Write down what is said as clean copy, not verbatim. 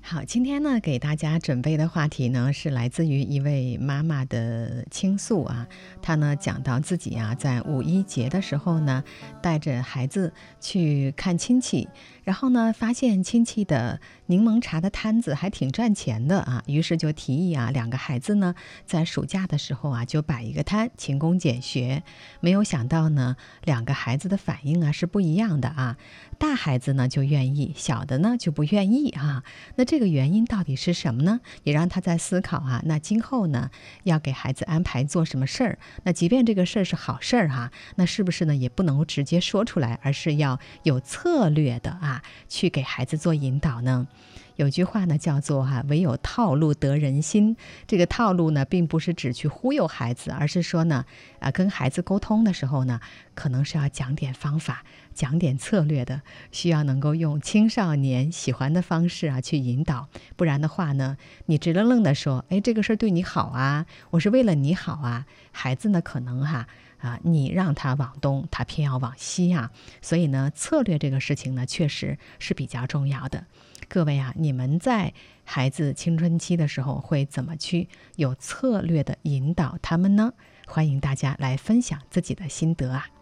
好，今天呢，给大家准备的话题呢，是来自于一位妈妈的倾诉啊。她呢讲到自己啊，在五一节的时候呢，带着孩子去看亲戚，然后呢，发现亲戚的柠檬茶的摊子还挺赚钱的啊，于是就提议啊，两个孩子呢，在暑假的时候啊，就摆一个摊，勤工俭学。没有想到呢，两个孩子的反应啊是不一样的啊。大孩子呢就愿意，小的呢就不愿意啊。那这个原因到底是什么呢？也让他在思考啊，那今后呢，要给孩子安排做什么事儿？那即便这个事儿是好事儿哈，那是不是呢，也不能够直接说出来，而是要有策略的啊，去给孩子做引导呢？有句话呢叫做唯有套路得人心。这个套路呢，并不是只去忽悠孩子，而是说呢，跟孩子沟通的时候呢，可能是要讲点方法，讲点策略的，需要能够用青少年喜欢的方式啊去引导。不然的话呢，你直愣愣的说，哎，这个事儿对你好啊，我是为了你好啊，孩子呢可能你让他往东，他偏要往西啊。所以呢，策略这个事情呢，确实是比较重要的。各位啊，你们在孩子青春期的时候会怎么去有策略的引导他们呢？欢迎大家来分享自己的心得啊。